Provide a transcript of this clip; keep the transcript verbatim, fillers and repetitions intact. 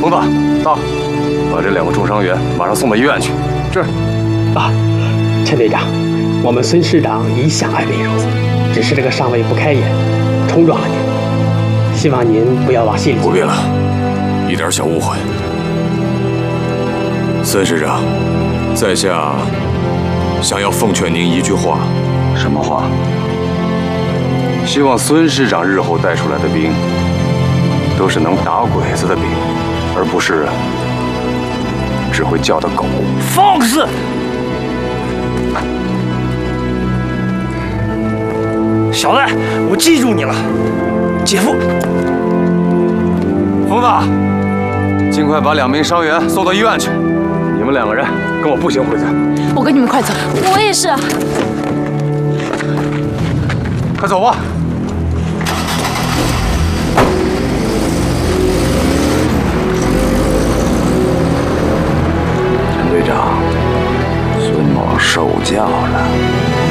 疯子，到，把这两个重伤员马上送到医院去。这儿。 啊，陈队长，我们孙师长一向爱美如子，只是这个上尉不开眼，冲撞了您，希望您不要往心里去。 不必了，一点小误会。孙师长，在下想要奉劝您一句话。什么话？希望孙师长日后带出来的兵，都是能打鬼子的兵，而不是只会叫的狗。 放肆！小子，我记住你了，姐夫。 疯子，尽快把两名伤员送到医院去。你们两个人跟我步行回去。 我跟你们快走。 我也是。 快走吧。陈队长，孙某受教了。